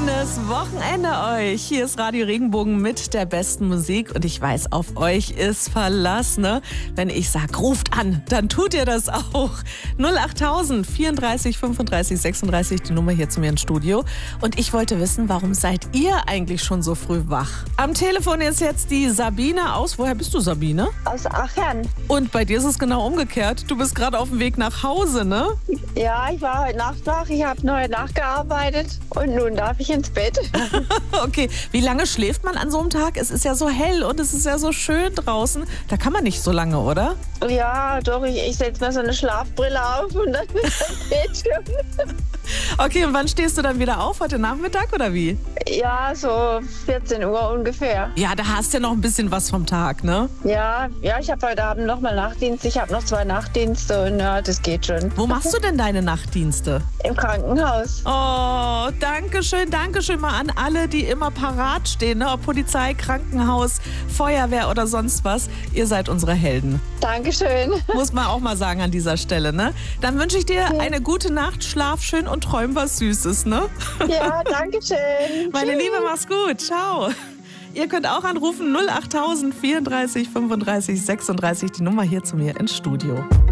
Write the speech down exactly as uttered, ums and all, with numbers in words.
Schönes Wochenende euch. Hier ist Radio Regenbogen mit der besten Musik und ich weiß, auf euch ist Verlass, ne? Wenn ich sag, ruft an, dann tut ihr das auch. null achttausend vierunddreißig fünfunddreißig sechsunddreißig, die Nummer hier zu mir ins Studio. Und ich wollte wissen, warum seid ihr eigentlich schon so früh wach? Am Telefon ist jetzt die Sabine aus. Woher bist du, Sabine? Aus Aachen. Und bei dir ist es genau umgekehrt. Du bist gerade auf dem Weg nach Hause, ne? Ja, ich war heute Nacht wach, ich habe noch heute Nacht gearbeitet und nun darf ich ins Bett. Okay, wie lange schläft man an so einem Tag? Es ist ja so hell und es ist ja so schön draußen. Da kann man nicht so lange, oder? Ja, doch, ich, ich setze mir so eine Schlafbrille auf und dann geht's schon. Okay, und wann stehst du dann wieder auf? Heute Nachmittag oder wie? Ja, so vierzehn Uhr ungefähr. Ja, da hast du ja noch ein bisschen was vom Tag, ne? Ja, ja, ich habe heute Abend nochmal Nachtdienst. Ich habe noch zwei Nachtdienste und ja, das geht schon. Wo machst du denn deine Nachtdienste? Im Krankenhaus. Oh, danke schön, danke schön mal an alle, die immer parat stehen, ne? Ob Polizei, Krankenhaus, Feuerwehr oder sonst was. Ihr seid unsere Helden. Dankeschön. Muss man auch mal sagen an dieser Stelle, ne? Dann wünsche ich dir Ja. eine gute Nacht, schlaf schön und träum was Süßes, ne? Ja, danke schön. Meine Liebe, mach's gut. Ciao. Ihr könnt auch anrufen null achttausend vierunddreißig fünfunddreißig sechsunddreißig, die Nummer hier zu mir ins Studio.